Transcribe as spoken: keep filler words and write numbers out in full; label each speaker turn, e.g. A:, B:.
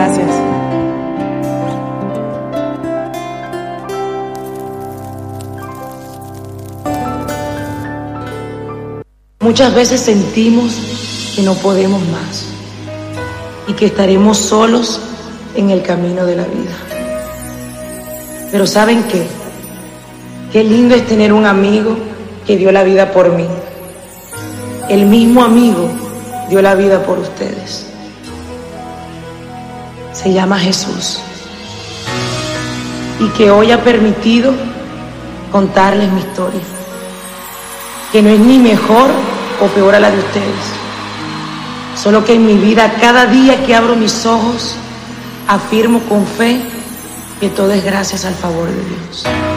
A: Gracias.
B: Muchas veces sentimos que no podemos más y que estaremos solos en el camino de la vida. Pero ¿saben qué? Qué lindo es tener un amigo que dio la vida por mí. El mismo amigo dio la vida por ustedes. Se llama Jesús. Y que hoy ha permitido contarles mi historia. Que no es ni mejor o peor a la de ustedes. Solo que en mi vida, cada día que abro mis ojos, afirmo con fe que todo es gracias al favor de Dios.